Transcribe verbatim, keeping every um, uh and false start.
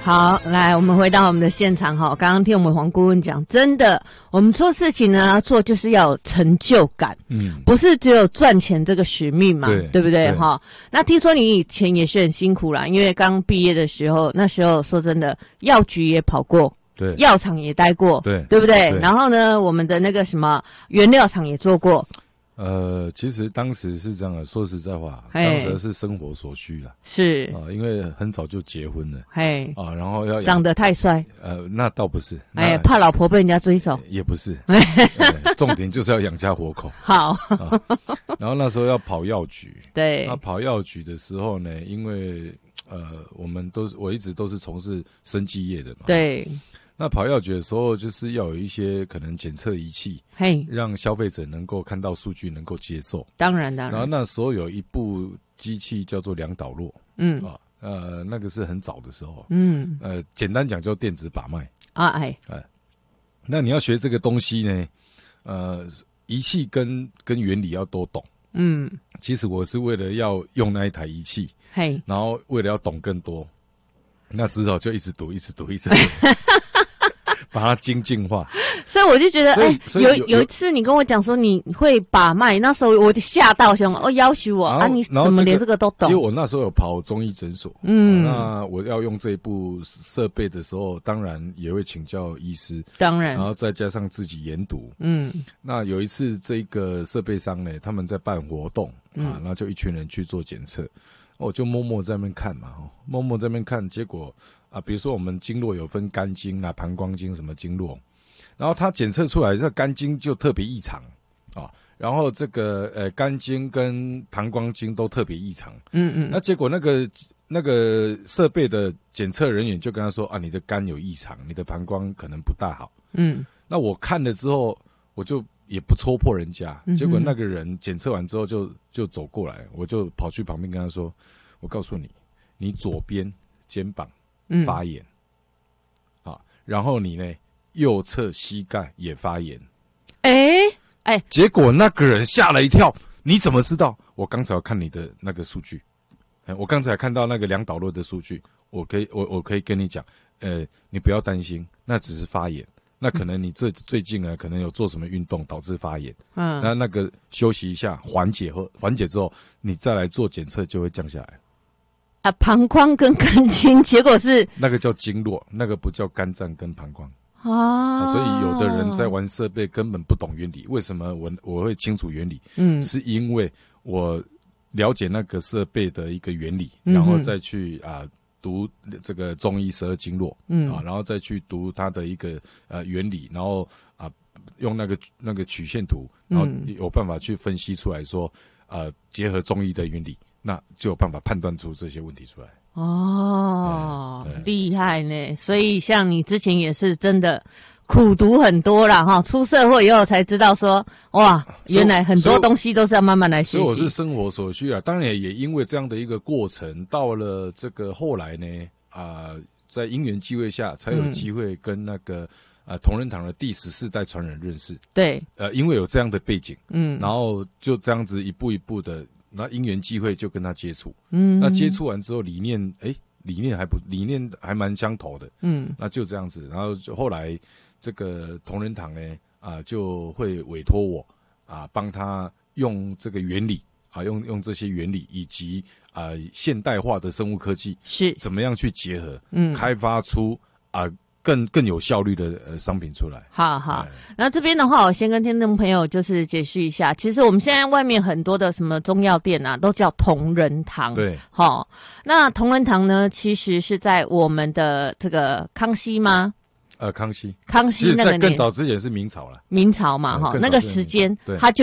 好，来，我们回到我们的现场哈。刚刚听我们黄顾问讲，真的，我们做事情呢，做就是要有成就感，嗯，不是只有赚钱这个使命嘛，对, 对不对哈？那听说你以前也是很辛苦啦，因为刚毕业的时候，那时候说真的，药局也跑过，对，药厂也待过，对，对不对？对，然后呢，我们的那个什么原料厂也做过。 呃，其实当时是这样的，说实在话，当时是生活所需啦，是啊、呃，因为很早就结婚了，嘿啊，然后要长得太帅， 呃，那倒不是， 哎，怕老婆被人家追走， 也不是，呃、重点就是要养家活口。 好、 啊，然后那时候要跑药局， 对， 那跑药局的时候呢，因为呃，我们都是我一直都是从事生技业的嘛， 对。 那跑药局的时候，就是要有一些可能检测仪器，嘿，让消费者能够看到数据，能够接受。 当然，当然。 然后那时候有一部机器叫做量导络，嗯啊，呃，那个是很早的时候，嗯，呃，简单讲叫电子把脉啊，哎，哎，那你要学这个东西呢，呃，仪器跟跟原理要都懂，嗯，其实我是为了要用那一台仪器，嘿，然后为了要懂更多，那只好就一直读，一直读，一直读。把它精进化， 所以我就觉得，哎、欸，有有一次你跟我讲说你会把脉，那时候我吓到，想哦，要求我啊，你怎么连这个都懂？ 因为我那时候有跑中医诊所，嗯，那我要用这一部设备的时候，当然也会请教医师， 当然， 然后再加上自己研读，嗯，那有一次这个设备商呢，他们在办活动、嗯、啊，那就一群人去做检测，我就默默在那边看嘛，默默在那边看，结果。啊，比如说我们经络有分肝经啊、膀胱经什么经络，然后它检测出来这肝经就特别异常啊，然后这个呃肝经跟膀胱经都特别异常，嗯嗯，那结果那个那个设备的检测人员就跟他说啊，你的肝有异常，你的膀胱可能不大好，嗯，那我看了之后，我就也不戳破人家，嗯、结果那个人检测完之后就就走过来，我就跑去旁边跟他说，我告诉你，你左边肩膀。发炎、嗯，啊，然后你呢，右侧膝盖也发炎， 哎、欸、哎、欸， 结果那个人吓了一跳，你怎么知道？我刚才要看你的那个数据，哎、欸，我刚才看到那个量导络的数据，我可以，我我可以跟你讲，呃，你不要担心，那只是发炎，那可能你这最近呢，可能有做什么运动导致发炎，嗯，那那个休息一下，缓解后，缓解之后，你再来做检测就会降下来。 啊，膀胱跟肝经，结果是那个叫经络，那个不叫肝脏跟膀胱啊、啊。所以有的人在玩设备根本不懂原理。为什么我我会清楚原理？嗯，是因为我了解那个设备的一个原理，嗯、然后再去啊读这个中医十二经络，嗯啊，然后再去读它的一个呃原理，然后啊用那个那个曲线图，然后有办法去分析出来说，呃结合中医的原理。那就有办法判断出这些问题出来哦，厉害呢！所以像你之前也是真的苦读很多啦哈，出社会以后才知道说哇，原来很多东西都是要慢慢来学习。 所以我是生活所需啊，当然也因为这样的一个过程，到了这个后来呢啊、呃，在因缘际会下，才有机会跟那个、嗯。呃，同仁堂的第十四代传人认识， 对， 呃，因为有这样的背景，嗯，然后就这样子一步一步的，那因缘际会就跟他接触，嗯，那接触完之后，理念，哎，理念还不，理念还蛮相投的，嗯，那就这样子，然后就后来这个同仁堂呢，啊、呃，就会委托我啊，帮他用这个原理啊，用用这些原理以及啊、呃、现代化的生物科技是怎么样去结合，嗯，开发出啊。呃更更有效率的呃商品出来。 好好，那这边的话，我先跟听众朋友就是解释一下，其实我们现在外面很多的什么中药店啊，都叫同仁堂。 对， 好，那同仁堂呢，其实是在我们的这个康熙吗？ 呃，康熙， 康熙那个年， 在更早之前是明朝了， 明朝嘛，哈、呃，那个时间，它就